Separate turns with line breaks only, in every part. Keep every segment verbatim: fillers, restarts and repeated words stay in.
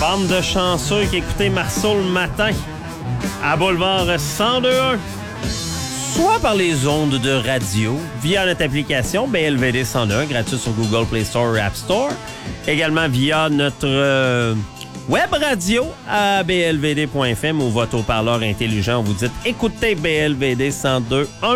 Bande de chanceux qui écoutaient Marceau le matin à Boulevard cent deux point un. Soit par les ondes de radio, via notre application B L V D cent deux point un, gratuite sur Google Play Store et App Store. Également via notre euh, web radio à b l v d point f m ou votre haut-parleur intelligent. Vous dites « Écoutez B L V D cent deux point un ».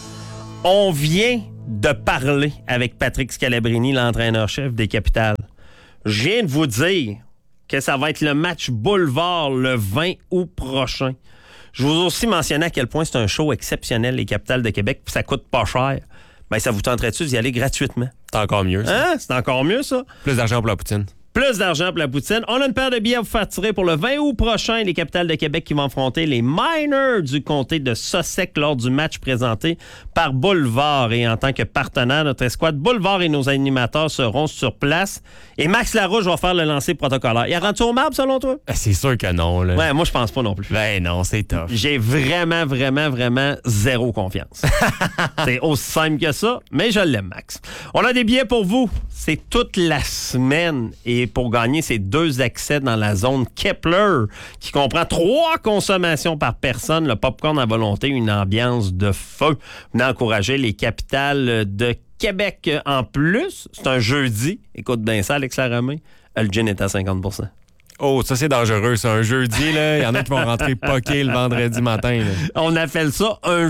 On vient de parler avec Patrick Scalabrini, l'entraîneur-chef des Capitales. Je viens de vous dire que ça va être le match Boulevard le vingt août prochain. Je vous ai aussi mentionné à quel point c'est un show exceptionnel, les Capitales de Québec, puis ça coûte pas cher. Ben, ça vous tenterait-tu d'y aller gratuitement?
C'est encore mieux, ça.
Hein? C'est encore mieux, ça.
Plus d'argent pour la poutine.
Plus d'argent pour la poutine. On a une paire de billets à vous faire tirer pour le vingt août prochain. Les Capitales de Québec qui vont affronter les Miners du comté de Sussex lors du match présenté par Boulevard. Et en tant que partenaire, notre escouade Boulevard et nos animateurs seront sur place. Et Max Larouche va faire le lancer protocolaire. Il rentre au marbre, selon toi?
C'est sûr que non, là.
Ouais, moi, je pense pas non plus.
Ben non, c'est tough.
J'ai vraiment, vraiment, vraiment zéro confiance. C'est aussi simple que ça, mais je l'aime, Max. On a des billets pour vous. C'est toute la semaine. Et pour gagner ces deux accès dans la zone Kepler, qui comprend trois consommations par personne, le popcorn à volonté, une ambiance de feu. Venez encourager les Capitales de Québec. En plus, c'est un jeudi. Écoute bien ça, Alex Laramé. Le gin est à cinquante pour cent.
Oh, ça, c'est dangereux. C'est un jeudi, là. Il y en a qui vont rentrer poker le vendredi matin, là. On
appelle ça un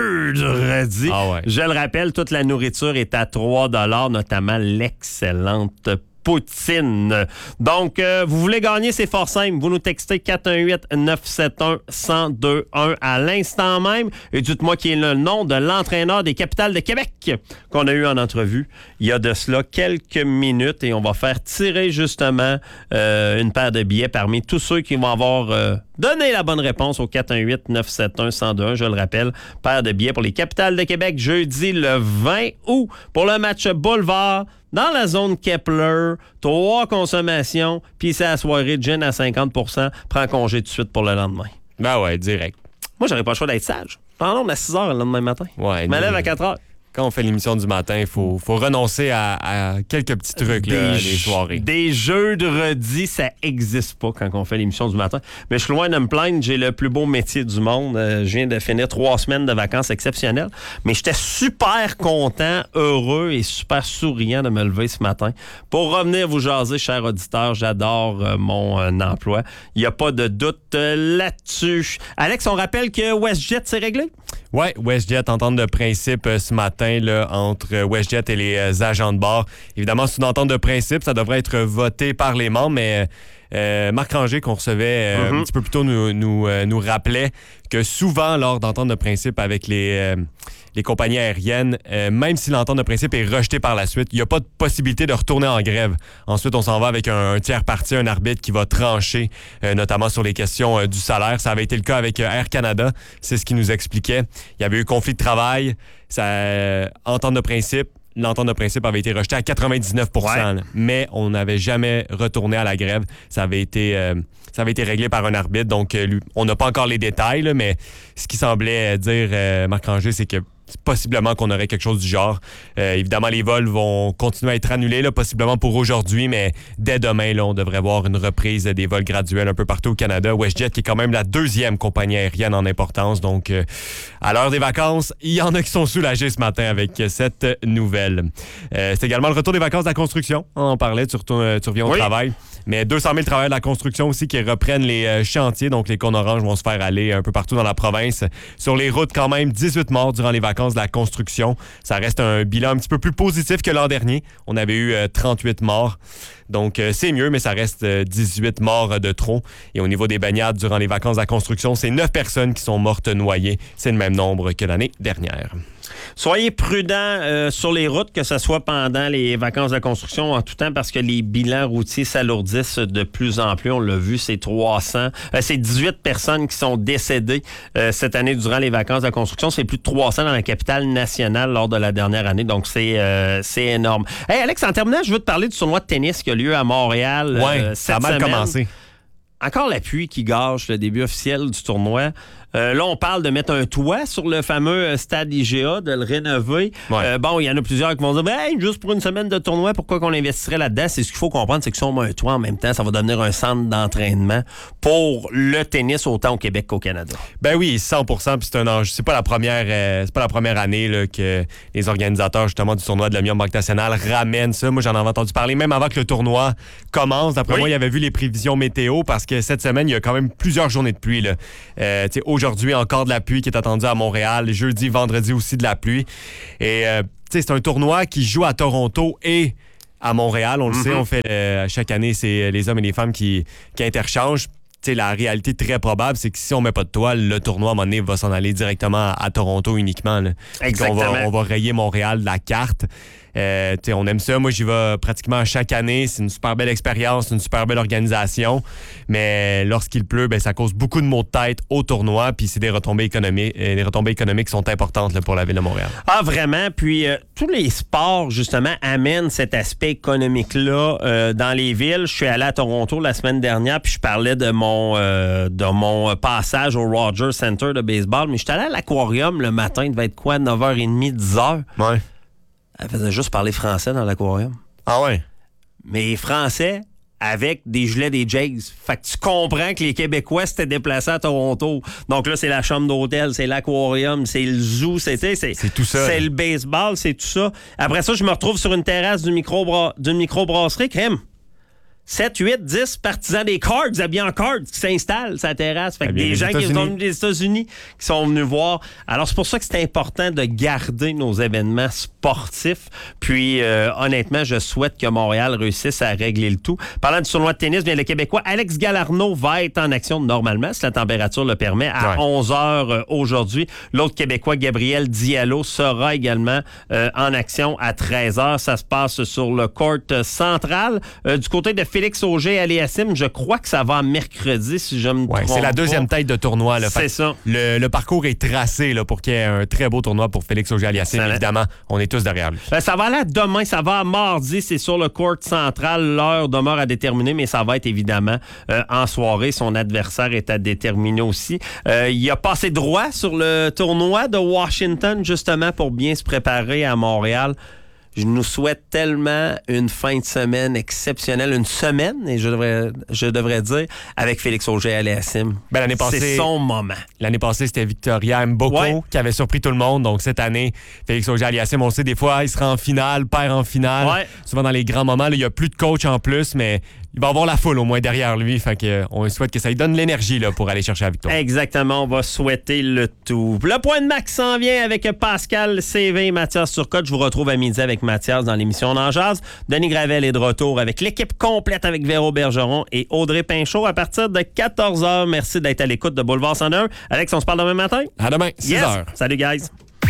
jeudi.
Ah ouais.
Je le rappelle, toute la nourriture est à trois dollars, notamment l'excellente poutine. Donc, euh, vous voulez gagner, c'est fort simple. Vous nous textez quatre un huit neuf sept un un zéro deux un à l'instant même et dites-moi qui est le nom de l'entraîneur des Capitales de Québec qu'on a eu en entrevue il y a de cela quelques minutes et on va faire tirer justement euh, une paire de billets parmi tous ceux qui vont avoir euh, donné la bonne réponse au quatre un huit neuf sept un un zéro deux un. Je le rappelle, paire de billets pour les Capitales de Québec jeudi le vingt août pour le match Boulevard dans la zone Kepler, trois consommations, puis c'est la soirée de gin à cinquante pour cent. Prends congé tout de suite pour le lendemain.
Ben ouais, direct.
Moi, j'aurais pas le choix d'être sage. Pendant à six heures le lendemain matin.
Ouais.
Je me lève à quatre heures.
Quand on fait l'émission du matin, il faut, faut renoncer à, à quelques petits trucs,
des,
là, les soirées.
Des jeux de redis, ça existe pas quand on fait l'émission du matin. Mais je suis loin de me plaindre, j'ai le plus beau métier du monde. Euh, je viens de finir trois semaines de vacances exceptionnelles. Mais j'étais super content, heureux et super souriant de me lever ce matin. Pour revenir vous jaser, chers auditeurs, j'adore euh, mon euh, emploi. Il n'y a pas de doute euh, là-dessus. Alex, on rappelle que WestJet, c'est réglé?
Oui, WestJet, entente de principe euh, ce matin là, entre WestJet et les euh, agents de bord. Évidemment, c'est une entente de principe, ça devrait être voté par les membres, mais euh, Marc Ranger, qu'on recevait euh, mm-hmm. un petit peu plus tôt, nous, nous, euh, nous rappelait que souvent, lors d'entente de principe avec les, euh, les compagnies aériennes, euh, même si l'entente de principe est rejetée par la suite, il n'y a pas de possibilité de retourner en grève. Ensuite, on s'en va avec un, un tiers parti, un arbitre qui va trancher, euh, notamment sur les questions euh, du salaire. Ça avait été le cas avec euh, Air Canada, c'est ce qu'il nous expliquait. Il y avait eu conflit de travail, ça, euh, entente de principe. L'entente de principe avait été rejetée à quatre-vingt-dix-neuf pour cent, ouais. Mais on n'avait jamais retourné à la grève. Ça avait été, euh, ça avait été réglé par un arbitre. Donc, euh, lui, on n'a pas encore les détails, là, mais ce qui semblait dire euh, Marc Ranger, c'est que possiblement qu'on aurait quelque chose du genre. Euh, évidemment, les vols vont continuer à être annulés, là, possiblement pour aujourd'hui, mais dès demain, là, on devrait voir une reprise des vols graduels un peu partout au Canada. WestJet, qui est quand même la deuxième compagnie aérienne en importance. Donc, euh, à l'heure des vacances, il y en a qui sont soulagés ce matin avec cette nouvelle. Euh, c'est également le retour des vacances de la construction. On en parlait, tu, retournes, tu reviens au oui. travail. Mais deux cent mille travailleurs de la construction aussi qui reprennent les euh, chantiers. Donc, les cônes oranges vont se faire aller un peu partout dans la province. Sur les routes, quand même, dix-huit morts durant les vacances de la construction. Ça reste un bilan un petit peu plus positif que l'an dernier. On avait eu euh, trente-huit morts. Donc, euh, c'est mieux, mais ça reste euh, dix-huit morts de trop. Et au niveau des baignades durant les vacances de la construction, c'est neuf personnes qui sont mortes noyées. C'est le même nombre que l'année dernière.
Soyez prudents euh, sur les routes, que ce soit pendant les vacances de construction en tout temps, parce que les bilans routiers s'alourdissent de plus en plus. On l'a vu, c'est trois cents. Euh, c'est dix-huit personnes qui sont décédées euh, cette année durant les vacances de construction. C'est plus de trois cents dans la capitale nationale lors de la dernière année. Donc, c'est, euh, c'est énorme. Hey, Alex, en terminant, je veux te parler du tournoi de tennis qui a lieu à Montréal.
Oui,
euh,
ça a mal
semaine.
commencé.
Encore la pluie qui gâche le début officiel du tournoi. Euh, là, on parle de mettre un toit sur le fameux stade I G A, de le rénover.
Ouais.
Euh, bon, il y en a plusieurs qui vont dire, ben, hey, juste pour une semaine de tournoi, pourquoi qu'on investirait là-dedans? C'est ce qu'il faut comprendre, c'est que si on met un toit en même temps, ça va devenir un centre d'entraînement pour le tennis autant au Québec qu'au Canada.
Ben oui, cent pour cent. Puis c'est un enjeu. C'est pas la première, euh, c'est pas la première année là, que les organisateurs justement du tournoi de l'Omnium Banque Nationale ramènent ça. Moi, j'en avais entendu parler même avant que le tournoi commence. D'après
oui.
moi, il avait vu les prévisions météo parce que cette semaine, il y a quand même plusieurs journées de pluie. Là. Euh, aujourd'hui, encore de la pluie qui est attendue à Montréal. Jeudi, vendredi aussi de la pluie. Et euh, c'est un tournoi qui joue à Toronto et à Montréal. On le mm-hmm. sait, on fait euh, chaque année, c'est les hommes et les femmes qui, qui interchangent. T'sais, la réalité très probable, c'est que si on met pas de toile, le tournoi, à un moment donné, va s'en aller directement à, à Toronto uniquement. Là.
Exactement.
On va, on va rayer Montréal de la carte. Euh, on aime ça. Moi, j'y vais pratiquement chaque année. C'est une super belle expérience, une super belle organisation. Mais lorsqu'il pleut, ben, ça cause beaucoup de maux de tête au tournoi. Puis c'est des retombées économiques. Euh, les retombées économiques sont importantes là, pour la Ville de Montréal.
Ah, vraiment? Puis euh, tous les sports, justement, amènent cet aspect économique-là euh, dans les villes. Je suis allé à Toronto la semaine dernière, puis je parlais de mon, euh, de mon passage au Rogers Center de baseball. Mais je suis allé à l'aquarium le matin. Il devait être quoi? neuf heures trente, dix heures?
Ouais.
Elle faisait juste parler français dans l'aquarium.
Ah ouais?
Mais français avec des gilets des Jays. Fait que tu comprends que les Québécois s'étaient déplacés à Toronto. Donc là, c'est la chambre d'hôtel, c'est l'aquarium, c'est le zoo, c'est, c'est, c'est,
c'est tout ça.
C'est le baseball, c'est tout ça. Après ça, je me retrouve sur une terrasse d'une micro d'une microbrasserie, crème. sept, huit, dix partisans des Cards, habillés en Cards, qui s'installent sur la terrasse. Fait que des gens qui sont venus des États-Unis, qui sont venus voir. Alors, c'est pour ça que c'est important de garder nos événements sportifs. Puis, euh, honnêtement, je souhaite que Montréal réussisse à régler le tout. Parlant du tournoi de tennis, bien, le Québécois Alex Galarneau va être en action normalement, si la température le permet, à ouais. onze heures aujourd'hui. L'autre Québécois, Gabriel Diallo, sera également euh, en action à treize heures. Ça se passe sur le court central. Euh, du côté de Félix Auger-Aliassime, je crois que ça va mercredi, si je me
ouais,
trompe.
C'est la deuxième tête de tournoi. Là.
C'est ça.
Le, le parcours est tracé là, pour qu'il y ait un très beau tournoi pour Félix Auger-Aliassime. Évidemment, on est tous derrière lui.
Ben, ça va aller à demain, ça va à mardi, c'est sur le court central. L'heure demeure à déterminer, mais ça va être évidemment euh, en soirée. Son adversaire est à déterminer aussi. Euh, il a passé droit sur le tournoi de Washington, justement, pour bien se préparer à Montréal. Je nous souhaite tellement une fin de semaine exceptionnelle, une semaine, et je devrais, je devrais dire, avec Félix Auger-Aliassime.
Ben, l'année passée,
c'est son moment.
L'année passée, c'était Victoria Mboko ouais. qui avait surpris tout le monde. Donc, cette année, Félix Auger-Aliassime, on le sait, des fois, il sera en finale, perd en finale. Ouais. Souvent, dans les grands moments, là, il n'y a plus de coach en plus, mais il va avoir la foule au moins derrière lui. Fait que, euh, on souhaite que ça lui donne l'énergie là, pour aller chercher la victoire.
Exactement. On va souhaiter le tout. Le point de max s'en vient avec Pascal C V et Mathias Turcotte. Je vous retrouve à midi avec Mathias dans l'émission Dans Jazz. Denis Gravel est de retour avec l'équipe complète avec Véro Bergeron et Audrey Pinchot à partir de quatorze heures. Merci d'être à l'écoute de Boulevard cent un. Alex, on se parle demain matin?
À demain, six heures.
Yes. Salut, guys.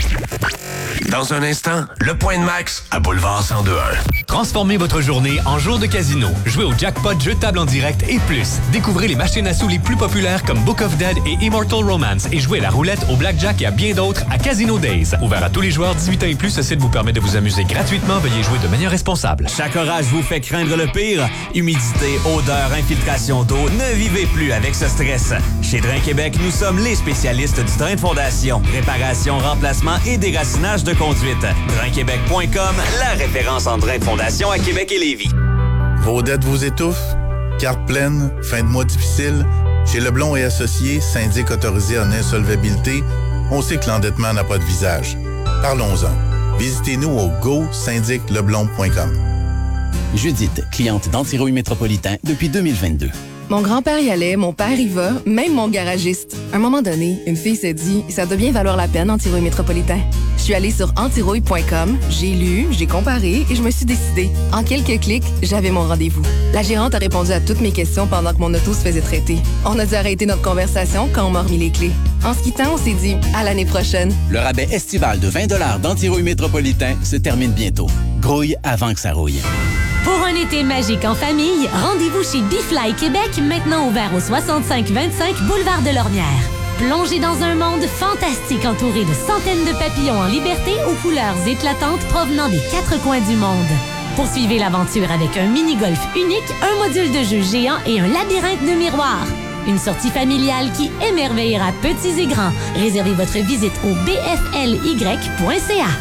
Dans un instant, le point de max à Boulevard cent deux un.
Transformez votre journée en jour de casino. Jouez au jackpot, jeux de table en direct et plus. Découvrez les machines à sous les plus populaires comme Book of Dead et Immortal Romance et jouez à la roulette, au blackjack et à bien d'autres à Casino Days. Ouvert à tous les joueurs dix-huit ans et plus, ce site vous permet de vous amuser gratuitement. Veuillez jouer de manière responsable.
Chaque orage vous fait craindre le pire. Humidité, odeur, infiltration d'eau. Ne vivez plus avec ce stress. Chez Drain Québec, nous sommes les spécialistes du drain de fondation. Réparation, remplacement et déracinage de conduite. drain québec point com, la référence en drain de fondation à Québec et Lévis.
Vos dettes vous étouffent? Carte pleine? Fin de mois difficile? Chez Leblond et Associés, syndic autorisé en insolvabilité, on sait que l'endettement n'a pas de visage. Parlons-en. Visitez-nous au go syndic leblond point com.
Judith, cliente d'Antirouille Métropolitain depuis deux mille vingt-deux.
Mon grand-père y allait, mon père y va, même mon garagiste. À un moment donné, une fille s'est dit « ça doit bien valoir la peine, Antirouille Métropolitain ». Je suis allée sur antirouille point com, j'ai lu, j'ai comparé et je me suis décidée. En quelques clics, j'avais mon rendez-vous. La gérante a répondu à toutes mes questions pendant que mon auto se faisait traiter. On a dû arrêter notre conversation quand on m'a remis les clés. En se quittant, on s'est dit « à l'année prochaine ».
Le rabais estival de vingt dollars d'Antirouille Métropolitain se termine bientôt. Grouille avant que ça rouille.
Pour un été magique en famille, rendez-vous chez Bifly Québec, maintenant ouvert au soixante-cinq vingt-cinq Boulevard de Lormière. Plongez dans un monde fantastique entouré de centaines de papillons en liberté aux couleurs éclatantes provenant des quatre coins du monde. Poursuivez l'aventure avec un mini-golf unique, un module de jeu géant et un labyrinthe de miroirs. Une sortie familiale qui émerveillera petits et grands. Réservez votre visite au b f l y point c a.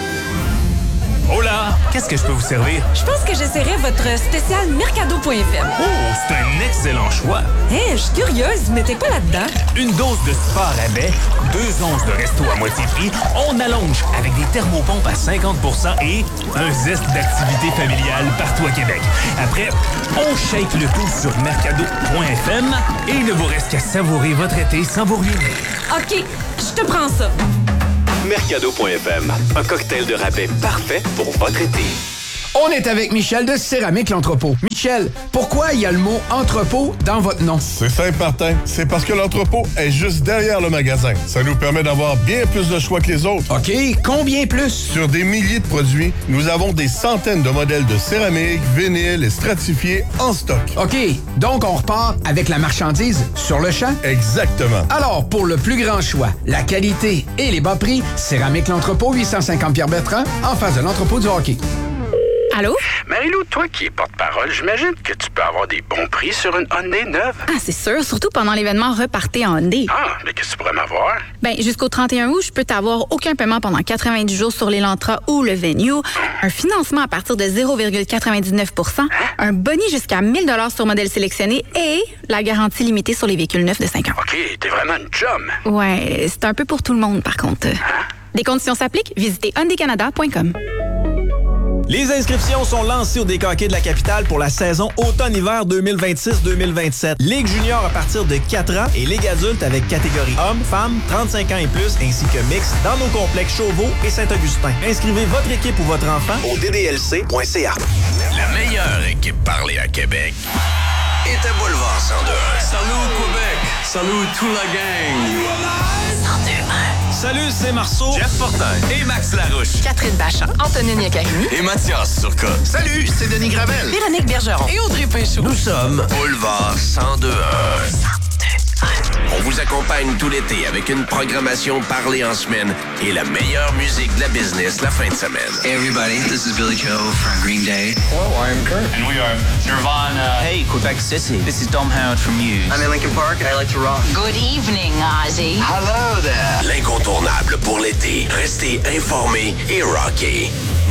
Hola! Qu'est-ce que je peux vous servir?
Je pense que j'essaierai votre spécial Mercado point f m.
Oh, c'est un excellent choix!
Hé, hey, je suis curieuse, mais t'es quoi là-dedans?
Une dose de sport rabais, deux onces de resto à moitié prix, on allonge avec des thermopompes à cinquante pour cent et un zeste d'activité familiale partout à Québec. Après, on shake le tout sur mercado point f m et il ne vous reste qu'à savourer votre été sans vous ruiner.
OK, je te prends ça.
mercado point f m, un cocktail de rabais parfait pour votre été.
On est avec Michel de Céramique L'Entrepôt. Michel, pourquoi il y a le mot entrepôt dans votre nom?
C'est simple, Martin. C'est parce que l'entrepôt est juste derrière le magasin. Ça nous permet d'avoir bien plus de choix que les autres.
OK, combien plus?
Sur des milliers de produits, nous avons des centaines de modèles de céramique, vinyle et stratifiés en stock.
OK, donc on repart avec la marchandise sur le champ?
Exactement.
Alors, pour le plus grand choix, la qualité et les bas prix, Céramique L'Entrepôt, huit cent cinquante Pierre-Bertrand, en face de l'entrepôt du hockey.
Allô?
Marie-Lou, toi qui es porte-parole, j'imagine que tu peux avoir des bons prix sur une Hyundai neuve.
Ah, c'est sûr, surtout pendant l'événement Repartez en Hyundai.
Ah, mais qu'est-ce que tu pourrais m'avoir?
Ben, jusqu'au trente et un août, je peux t'avoir aucun paiement pendant quatre-vingt-dix jours sur l'Elantra ou le Venue, un financement à partir de zéro virgule quatre-vingt-dix-neuf pour cent, un boni jusqu'à mille dollars sur modèle sélectionné et la garantie limitée sur les véhicules neufs de cinq ans.
OK, t'es vraiment une chum.
Ouais, c'est un peu pour tout le monde, par contre.
Hein?
Des conditions s'appliquent, visitez hyundai canada point com.
Les inscriptions sont lancées au Décanqué de la Capitale pour la saison automne-hiver deux mille vingt-six deux mille vingt-sept. Ligue junior à partir de quatre ans et Ligue adulte avec catégorie hommes, femmes, trente-cinq ans et plus, ainsi que mix dans nos complexes Chauveau et Saint-Augustin. Inscrivez votre équipe ou votre enfant au d d l c point c a.
La meilleure équipe parlée à Québec est à Boulevard cent deux un.
Salut Québec! Salut toute la gang!
cent deux un.
Salut, c'est Marceau,
Jeff Fortin et Max Larouche.
Catherine Bachand, Antonine Yaccarimi
et Mathias Turcotte. Salut, c'est Denis Gravel.
Véronique Bergeron et Audrey Péchaud.
Nous sommes Boulevard cent deux un. On vous accompagne tout l'été avec une programmation parlée en semaine et la meilleure musique de la business la fin de semaine.
Hey everybody, this is Billy Joe from Green Day.
Hello, I'm Kurt.
And we are Nirvana. Hey, Quebec City. This is Dom Howard from Muse.
I'm in Lincoln Park and I like to rock.
Good evening, Ozzy.
Hello there. L'incontournable pour l'été. Restez informés et rockés.